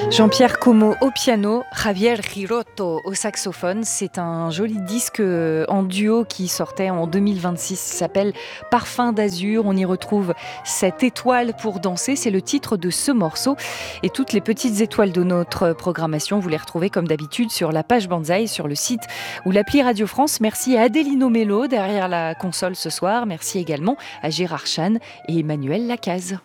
Jean-Pierre Como au piano, Javier Girotto au saxophone. C'est un joli disque en duo qui sortait en 2026. Ça s'appelle Parfum d'azur. On y retrouve cette étoile pour danser. C'est le titre de ce morceau. Et toutes les petites étoiles de notre programmation, vous les retrouvez comme d'habitude sur la page Banzai, sur le site ou l'appli Radio France. Merci à Adélino Mello derrière la console ce soir. Merci également à Gérard Chan et Emmanuel Lacaze.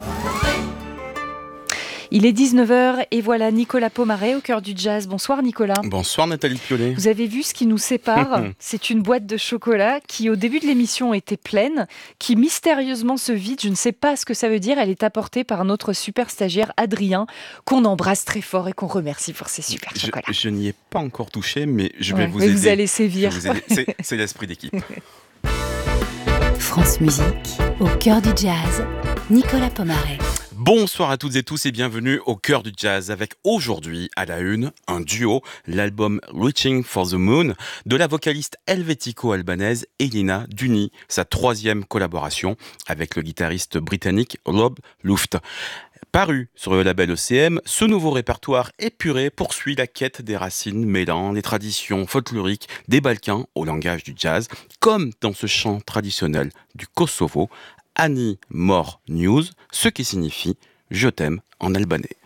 Il est 19h et voilà Nicolas Pomaret au cœur du jazz. Bonsoir Nicolas. Bonsoir Nathalie Piolet. Vous avez vu ce qui nous sépare ? C'est une boîte de chocolat qui au début de l'émission était pleine, qui mystérieusement se vide. Je ne sais pas ce que ça veut dire. Elle est apportée par notre super stagiaire Adrien, qu'on embrasse très fort et qu'on remercie pour ses super chocolats. Je n'y ai pas encore touché, mais je vais vous aider. Vous allez sévir. C'est l'esprit d'équipe. France Musique, au cœur du jazz, Nicolas Pomaret. Bonsoir à toutes et tous et bienvenue au cœur du jazz avec aujourd'hui à la une un duo, l'album Reaching for the Moon de la vocaliste helvético-albanaise Elina Duni, sa troisième collaboration avec le guitariste britannique Rob Luft. Paru sur le label ECM, ce nouveau répertoire épuré poursuit la quête des racines mêlant les traditions folkloriques des Balkans au langage du jazz, comme dans ce chant traditionnel du Kosovo, Ani Mor News, ce qui signifie « Je t'aime » en albanais.